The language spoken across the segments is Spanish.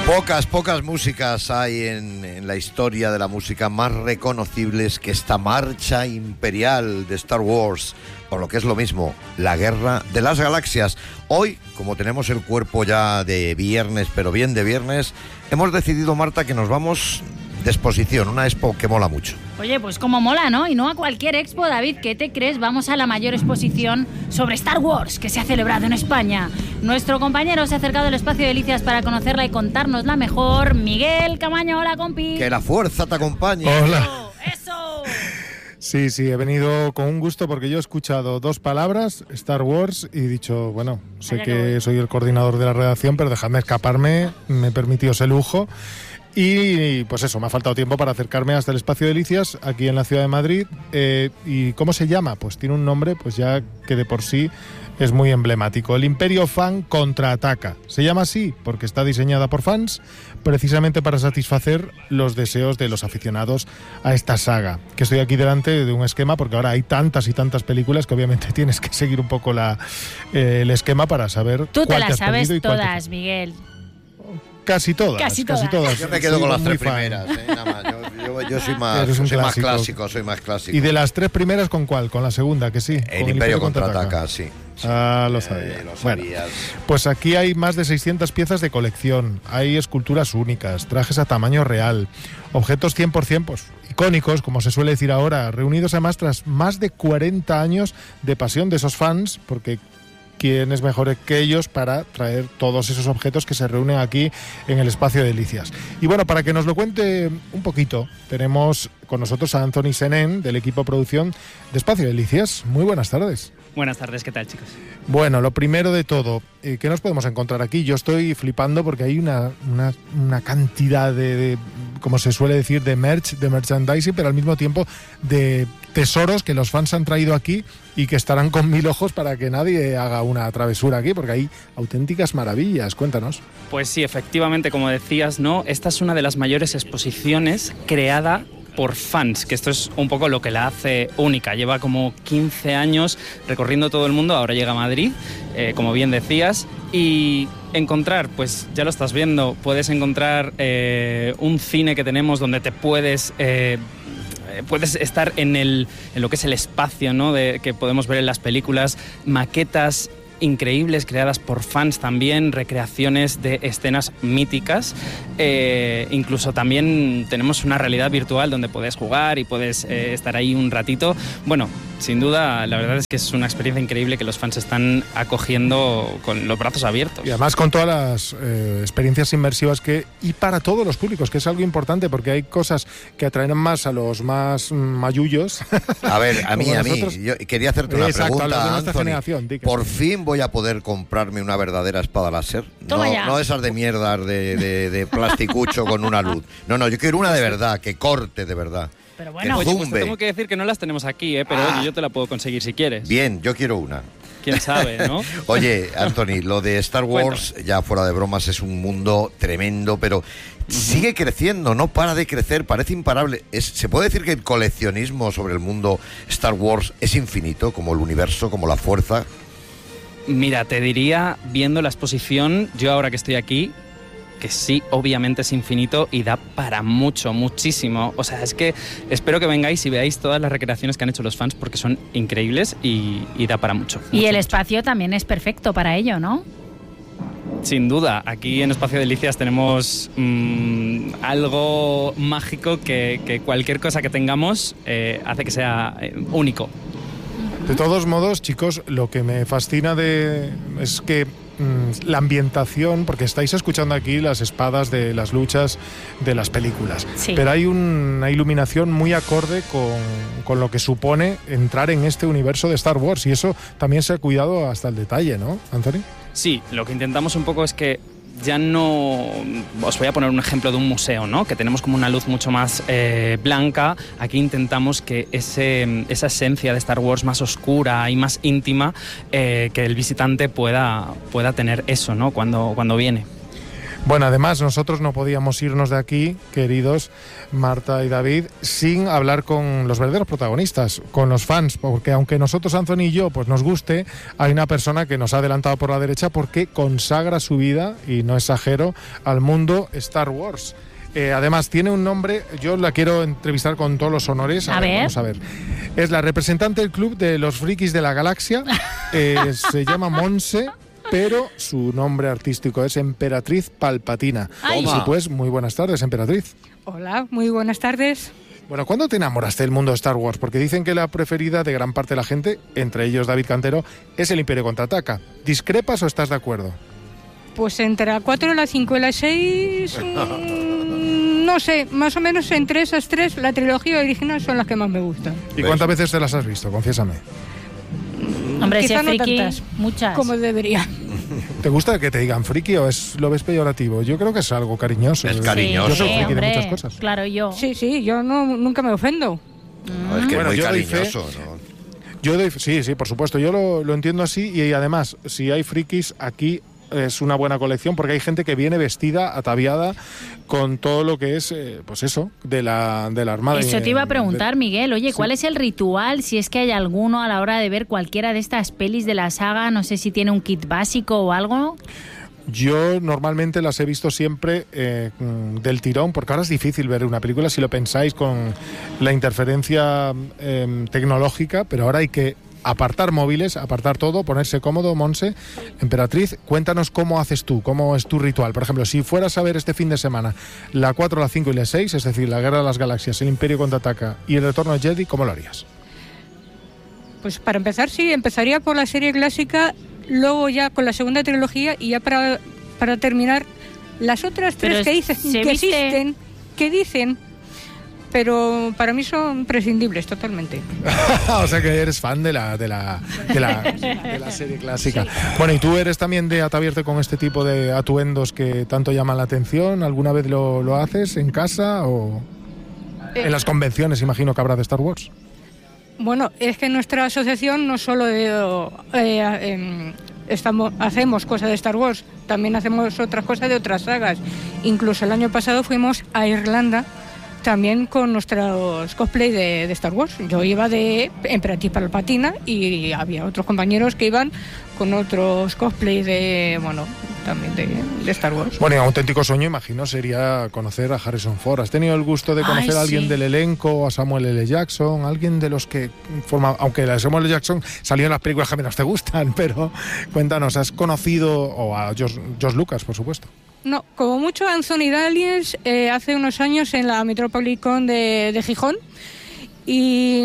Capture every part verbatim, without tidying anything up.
Pocas, pocas músicas hay en, en la historia de la música más reconocibles que esta marcha imperial de Star Wars, o lo que es lo mismo, la Guerra de las Galaxias. Hoy, como tenemos el cuerpo ya de viernes, pero bien de viernes, hemos decidido, Marta, que nos vamos de exposición, una expo que mola mucho. Oye, pues como mola, ¿no? Y no a cualquier expo, David, ¿qué te crees? Vamos a la mayor exposición sobre Star Wars que se ha celebrado en España. Nuestro compañero se ha acercado al espacio de Delicias para conocerla y contárnosla mejor. Miguel Camaño, hola, compi. Que la fuerza te acompañe. Hola. ¡Eso! Sí, sí, he venido con un gusto porque yo he escuchado dos palabras, Star Wars, y he dicho, bueno, sé Allá que que voy. soy el coordinador de la redacción, pero dejadme escaparme, me he permitido ese lujo. Y pues eso, me ha faltado tiempo para acercarme hasta el Espacio Delicias, aquí en la ciudad de Madrid. Eh, ¿Y cómo se llama? Pues tiene un nombre pues ya que de por sí es muy emblemático. El Imperio Fan Contraataca. Se llama así porque está diseñada por fans, precisamente para satisfacer los deseos de los aficionados a esta saga. Que estoy aquí delante de un esquema porque ahora hay tantas y tantas películas que obviamente tienes que seguir un poco la, eh, el esquema para saber Tú te cuál las has sabes perdido y cuál te todas, falta. Miguel. Casi todas, Casi casi todas. todas. Yo me quedo Soy con las muy tres fan. primeras, ¿eh? Nada más. Yo, yo, yo soy, más, Eres un soy más clásico. clásico, soy más clásico. Y de las tres primeras, ¿con cuál? Con la segunda, que sí. El con Imperio Contraataca, sí. sí. Ah, lo Eh, sabía. lo Bueno, sabías. pues aquí hay más de seiscientas piezas de colección, hay esculturas únicas, trajes a tamaño real, objetos cien por ciento pues, icónicos, como se suele decir ahora, reunidos además tras más de cuarenta años de pasión de esos fans, porque quién es mejor que ellos para traer todos esos objetos que se reúnen aquí en el Espacio de Delicias. Y bueno, para que nos lo cuente un poquito, tenemos con nosotros a Anthony Senén, del equipo de producción de Espacio de Delicias. Muy buenas tardes. Buenas tardes, ¿qué tal, chicos? Bueno, lo primero de todo, eh, ¿qué nos podemos encontrar aquí? Yo estoy flipando porque hay una, una, una cantidad de, de, como se suele decir, de merch, de merchandising, pero al mismo tiempo de tesoros que los fans han traído aquí y que estarán con mil ojos para que nadie haga una travesura aquí, porque hay auténticas maravillas. Cuéntanos. Pues sí, efectivamente, como decías, ¿no? Esta es una de las mayores exposiciones creada por fans, que esto es un poco lo que la hace única. Lleva como quince años recorriendo todo el mundo, ahora llega a Madrid, eh, como bien decías, y encontrar, pues ya lo estás viendo, puedes encontrar eh, un cine que tenemos donde te puedes... Eh, puedes estar en, el, en lo que es el espacio, ¿no? De, que podemos ver en las películas, maquetas increíbles creadas por fans también, recreaciones de escenas míticas, eh, incluso también tenemos una realidad virtual donde puedes jugar y puedes eh, estar ahí un ratito. Bueno, sin duda, la verdad es que es una experiencia increíble que los fans están acogiendo con los brazos abiertos. Y además con todas las eh, experiencias inmersivas que y para todos los públicos, que es algo importante porque hay cosas que atraen más a los más mayullos. A ver, a mí, Como a mí, nosotros. yo quería hacerte una Exacto, a los de pregunta, nuestra Anthony. generación, di que Por sí. fin voy a poder comprarme una verdadera espada láser. Toma No, ya. no esas de mierdas de, de, de plasticucho con una luz. No, no, yo quiero una de verdad, que corte de verdad. Pero Que bueno, Oye, pues te zumbe. tengo que decir que no las tenemos aquí, ¿eh? Pero Ah. oye, yo te la puedo conseguir si quieres. Bien, yo quiero una. Quién sabe, ¿no? Oye, Anthony, lo de Star Wars, ya fuera de bromas, es un mundo tremendo, pero sigue creciendo, no para de crecer, parece imparable. Es, ¿se puede decir que el coleccionismo sobre el mundo Star Wars es infinito, como el universo, como la fuerza? Mira, te diría, viendo la exposición, yo ahora que estoy aquí, que sí, obviamente es infinito y da para mucho, muchísimo. O sea, es que espero que vengáis y veáis todas las recreaciones que han hecho los fans porque son increíbles y, y da para mucho. y mucho, el mucho. espacio también es perfecto para ello, ¿no? Sin duda, aquí en Espacio Delicias tenemos mmm, algo mágico que, que cualquier cosa que tengamos eh, hace que sea eh, único. De todos modos, chicos, lo que me fascina de es que mmm, la ambientación, porque estáis escuchando aquí las espadas de las luchas de las películas, Sí. pero hay un- una iluminación muy acorde con, con lo que supone entrar en este universo de Star Wars, y eso también se ha cuidado hasta el detalle, ¿no, Anthony? Sí, lo que intentamos un poco es que ya no... Os voy a poner un ejemplo de un museo, ¿no? Que tenemos como una luz mucho más eh, blanca. Aquí intentamos que ese, esa esencia de Star Wars más oscura y más íntima, eh, que el visitante pueda, pueda tener eso, ¿no? Cuando, cuando viene. Bueno, además nosotros no podíamos irnos de aquí, queridos Marta y David, sin hablar con los verdaderos protagonistas, con los fans, porque aunque nosotros, Anthony y yo, pues nos guste, hay una persona que nos ha adelantado por la derecha porque consagra su vida, y no exagero, al mundo Star Wars. Eh, además, tiene un nombre, yo la quiero entrevistar con todos los honores. A, a ver, ver. Vamos a ver. Es la representante del club de los frikis de la galaxia. Eh, se llama Monse, pero su nombre artístico es Emperatriz Palpatina. Ay. Y sí, pues, muy buenas tardes, Emperatriz. Hola, muy buenas tardes. Bueno, ¿cuándo te enamoraste del mundo de Star Wars? Porque dicen que la preferida de gran parte de la gente, entre ellos David Cantero, es el Imperio Contraataca. ¿Discrepas o estás de acuerdo? Pues entre la cuatro, la cinco y la seis... Mmm, no sé, más o menos entre esas tres, la trilogía original son las que más me gustan. ¿Y cuántas veces te las has visto? Confiésame. Hombre, si Quizá es no friki, tantas muchas. como debería. ¿Te gusta que te digan friki o es, lo ves peyorativo? Yo creo que es algo cariñoso. Es cariñoso. Yo soy Sí, friki hombre, de muchas cosas. Claro, yo. Sí, sí, yo no, nunca me ofendo. No, es que Bueno, es muy yo doy fe. cariñoso, ¿no? Yo doy, sí, sí, por supuesto. Yo lo, lo entiendo así, y además, si hay frikis aquí, es una buena colección porque hay gente que viene vestida, ataviada con todo lo que es, eh, pues eso, de la, de la Armada. Eso te iba a preguntar, de, Miguel. Oye, ¿cuál sí. es el ritual, si es que hay alguno a la hora de ver cualquiera de estas pelis de la saga? No sé si tiene un kit básico o algo. Yo normalmente las he visto siempre eh, del tirón, porque ahora es difícil ver una película si lo pensáis con la interferencia eh, tecnológica, pero ahora hay que apartar móviles, apartar todo, ponerse cómodo. Monse, Emperatriz, cuéntanos cómo haces tú, cómo es tu ritual. Por ejemplo, si fueras a ver este fin de semana la cuatro, la cinco y la seis, es decir, la Guerra de las Galaxias, el Imperio Contraataca y el Retorno de Jedi, ¿cómo lo harías? Pues para empezar, sí, empezaría por la serie clásica, luego ya con la segunda trilogía y ya para, para terminar las otras tres Pero que dicen ¿se que viste? existen, que dicen, pero para mí son prescindibles totalmente. O sea que eres fan de la de la, de la, de la serie clásica. Sí. Bueno, ¿y tú eres también de ataviarte con este tipo de atuendos que tanto llaman la atención? ¿Alguna vez lo, lo haces en casa o eh, en las convenciones, imagino que habrá de Star Wars? Bueno, es que nuestra asociación no solo de, eh, eh, estamos, hacemos cosas de Star Wars, también hacemos otras cosas de otras sagas. Incluso el año pasado fuimos a Irlanda también con nuestros cosplay de, de Star Wars. Yo iba de Emperatriz Palpatina y había otros compañeros que iban con otros cosplays de, bueno, también de, de Star Wars. Bueno, y un auténtico sueño, imagino, sería conocer a Harrison Ford. ¿Has tenido el gusto de conocer Ay, a alguien sí. del elenco, a Samuel L. Jackson, alguien de los que forma, aunque la de Samuel L. Jackson salió en las películas que menos te gustan, pero cuéntanos, ¿has conocido, o a George, George Lucas, por supuesto? No, como mucho Anthony Daniels eh, hace unos años en la Metropolicon de, de Gijón, y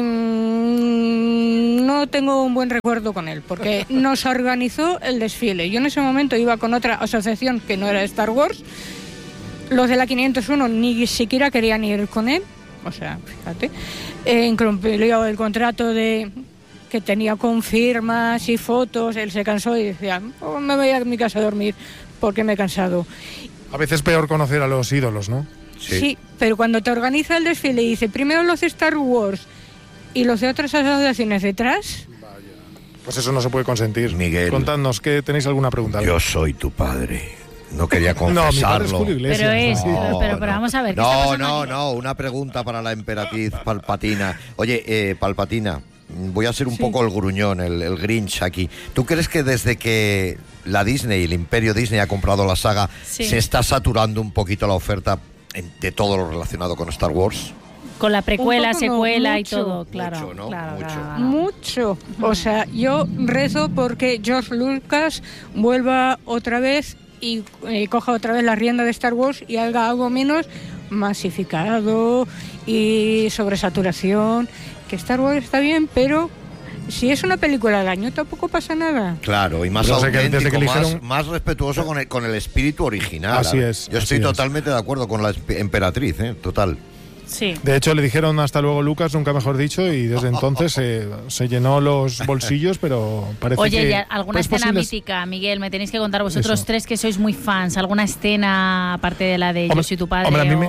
mmm, no tengo un buen recuerdo con él porque nos organizó el desfile. Yo en ese momento iba con otra asociación que no era Star Wars. Los de la quinientos uno ni siquiera querían ir con él, o sea, fíjate, eh, incumplió el contrato de que tenía con firmas y fotos. Él se cansó y decía, oh, me voy a mi casa a dormir porque me he cansado. A veces peor conocer a los ídolos, ¿no? Sí. Sí, pero cuando te organiza el desfile y dice primero los de Star Wars y los de otras asociaciones detrás... Pues eso no se puede consentir. Miguel. Contadnos, ¿que tenéis alguna pregunta? Yo soy tu padre. No quería No, mi padre es confesarlo. Julio Iglesias. Pero es, ¿no? pero, pero, pero vamos a ver. ¿qué está No, pasando no, aquí? no. Una pregunta para la Emperatriz Palpatina. Oye, eh, Palpatina, voy a ser un Sí. poco el gruñón, el, el Grinch aquí. ¿Tú crees que desde que la Disney, el Imperio Disney ha comprado la saga, Sí. se está saturando un poquito la oferta en- de todo lo relacionado con Star Wars? Con la precuela, Un poco no, secuela y mucho. todo, claro. Mucho, ¿no? claro, Mucho. claro, claro. Mucho. O sea, yo rezo porque George Lucas vuelva otra vez y eh, coja otra vez la rienda de Star Wars y haga algo menos masificado y sobresaturación. Que Star Wars está bien, pero si es una película al año tampoco pasa nada. Claro, y más Yo sé que auténtico, desde que más, eligieron- más respetuoso con el, con el espíritu original. Así A ver, es, Yo estoy así es. totalmente de acuerdo con la esp- Emperatriz, ¿eh? Total. Sí. De hecho, le dijeron hasta luego Lucas, nunca mejor dicho, y desde entonces eh, se llenó los bolsillos, pero parece Oye, que... ¿y alguna es escena posible- mítica, Miguel? Me tenéis que contar vosotros Eso. tres que sois muy fans. ¿Alguna escena, aparte de la de Yo Hombre, soy tu padre hombre, a mí me- o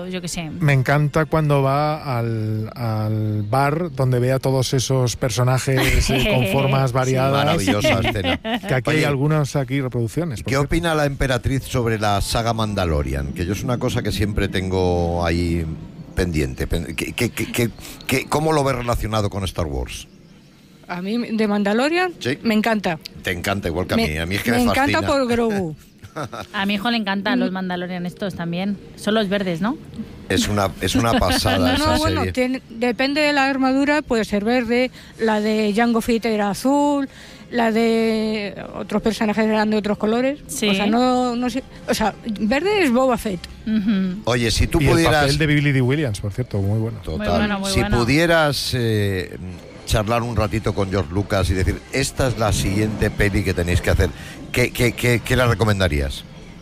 o yo qué sé. Me encanta cuando va al, al bar donde ve a todos esos personajes eh, con formas variadas. Maravillosa escena. Que aquí Oye, hay algunas aquí reproducciones. por ¿qué cierto. opina la emperatriz sobre la saga Mandalorian? Que yo es una cosa que siempre tengo ahí pendiente. Pen- ¿Qué, qué, qué, qué- qué- ¿Cómo lo ves relacionado con Star Wars? A mí de Mandalorian Sí. me encanta. Te encanta igual que a Me, mí. A mí es que me me, encanta fascina. por Grogu. A mi hijo le encantan los Mandalorian estos también. Son los verdes, ¿no? Es una, es una pasada esa No, bueno, serie. tiene- depende de la armadura, puede ser verde, la de Jango Fett era azul, la de otros personajes eran de otros colores. Sí. O sea, no, no sé, o sea, verde es Boba Fett. Ujú. Oye, si tú Y el pudieras... papel de Billy Dee Williams, por cierto, muy bueno. Total. Muy bueno, muy si bueno. pudieras eh, charlar un ratito con George Lucas y decir, esta es la siguiente peli que tenéis que hacer, ¿qué, qué, qué, qué le recomendarías?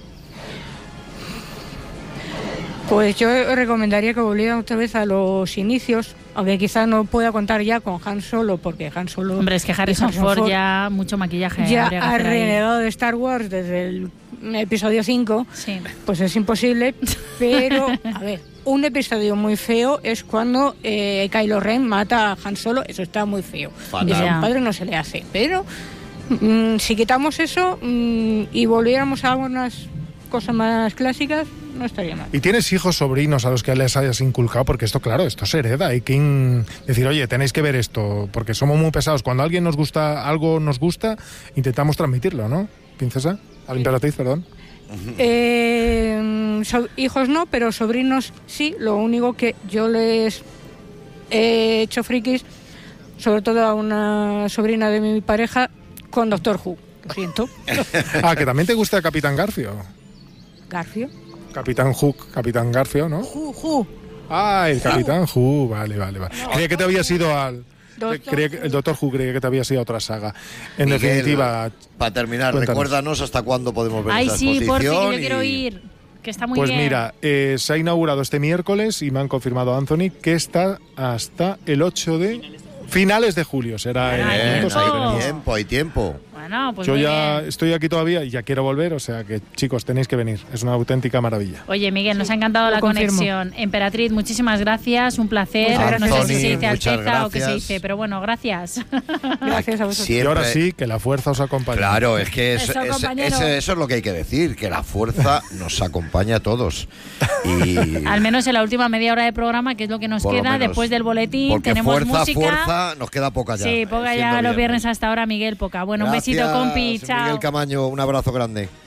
Pues yo recomendaría que volvieran otra vez a los inicios, aunque quizá no pueda contar ya con Han Solo, porque Han Solo... Hombre, es que Harrison, Harrison Ford, Ford ya mucho maquillaje. ya habría que ha hacer ahí. renegado de Star Wars desde el episodio cinco, Sí. pues es imposible, pero, a ver, un episodio muy feo es cuando eh, Kylo Ren mata a Han Solo, eso está muy feo. Fatal. Eso a Ya. un padre no se le hace, pero mm, si quitamos eso mm, y volviéramos a algunas cosas más clásicas, no estaría mal. ¿Y tienes hijos, sobrinos a los que les hayas inculcado? Porque esto, claro, esto se hereda. Hay que in- decir, oye, tenéis que ver esto, porque somos muy pesados. Cuando alguien nos gusta, algo nos gusta, intentamos transmitirlo, ¿no? Princesa, a la emperatriz, perdón. Eh, so- hijos no, pero sobrinos sí. Lo único que yo les he hecho frikis, sobre todo a una sobrina de mi pareja, con Doctor Who. Lo siento. Ah, que también te gusta Capitán Garfio. Garfio. Capitán Hook, Capitán Garfio, ¿no? Who, Who. Ah, el Capitán Who, vale, vale, vale. Creía que te habías ido al... Doctor creía que- el Doctor Who creía que te habías ido a otra saga. En Miguel, definitiva, para terminar, cuéntanos. recuérdanos hasta cuándo podemos ver Ay, esa sí, por fin, exposición. que yo quiero y- ir. Que está muy pues bien. mira, eh, se ha inaugurado este miércoles y me han confirmado, Anthony, que está hasta el ocho de... Finales de julio será el Ay, Bien, evento, tiempo. sí, hay tenemos. tiempo, hay tiempo. Bueno, pues Yo muy ya bien. estoy aquí todavía y ya quiero volver, o sea que, chicos, tenéis que venir. Es una auténtica maravilla. Oye, Miguel, nos ha encantado lo la confirmo. conexión. Emperatriz, muchísimas gracias, un placer. Muchas gracias. No sé si se Anthony, dice muchas Alteza o qué se gracias. dice, pero bueno, gracias. Gracias a vosotros. Y ahora Siempre- sí, que la fuerza os acompañe. Claro, es que es- Eso, es- compañero. ese- eso es lo que hay que decir, que la fuerza nos acompaña a todos. Y Al menos en la última media hora de programa, que es lo que nos por lo queda menos. después del boletín. Porque Tenemos fuerza, música. fuerza, nos queda poca ya. Sí, poca siendo ya los viernes. viernes hasta ahora, Miguel, poca. Bueno, un besito, Gracias, compi. Chao. Miguel Camaño, un abrazo grande.